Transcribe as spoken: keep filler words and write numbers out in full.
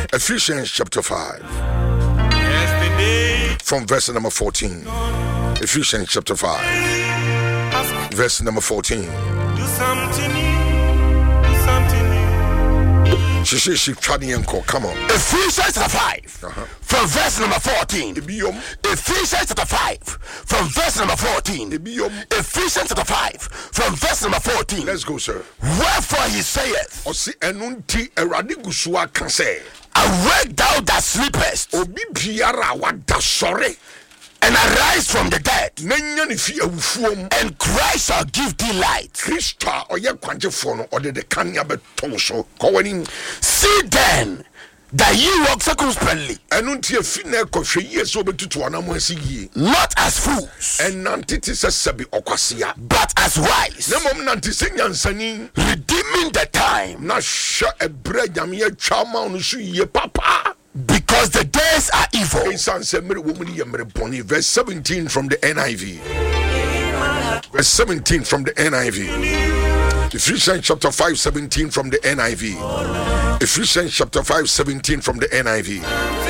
Ephesians chapter five. Yesterday, from verse number fourteen. Ephesians chapter five, verse number fourteen. do something new, do something new. She says she trying and come on. Ephesians chapter five, Uh-huh. from verse number fourteen. Ebiom, Ephesians chapter five, from verse number fourteen. ebiom. Ephesians chapter five, from verse number fourteen. Let's go, sir. Wherefore he saith, Osi enunti erade gusua kan say. awake thou that sleepest, Obi biara wada sore. and arise from the dead, Nenya ne fi awufuom. and Christ shall give thee light. Kristo a ɔyɛ kwangyefo no ɔde de kanea bɛtɔw so. Kɔwani. See then that ye walk circumspectly, Enunti efi na ekɔhwɛ yie so obetutu anamo asi yie. not as fools, Enante te sɛ sɛbi ɔkwasea. but as wise, Na mom nante sɛ nyansani. redeeming the time, Na hwɛ ɛbrɛ nyame atwa ma no so yie papa. because the days are evil. Insan sɛ mmere wɔ mu no yɛ mmere bɔne. Verse seventeen from the N I V. Verse seventeen from the N I V. Ephesians chapter five, seventeen from the N I V. Ephesians chapter five, seventeen from the N I V.